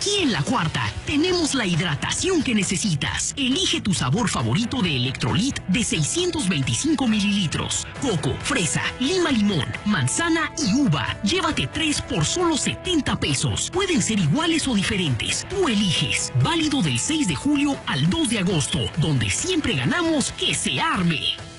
Aquí en La Cuarta tenemos la hidratación que necesitas. Elige tu sabor favorito de Electrolit de 625 mililitros. Coco, fresa, lima limón, manzana y uva. Llévate 3 por solo 70 pesos. Pueden ser iguales o diferentes. Tú eliges. Válido del 6 de julio al 2 de agosto, donde siempre ganamos que se arme.